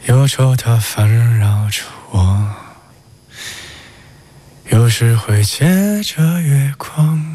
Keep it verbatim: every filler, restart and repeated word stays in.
忧愁它烦扰着我，有时会借着月光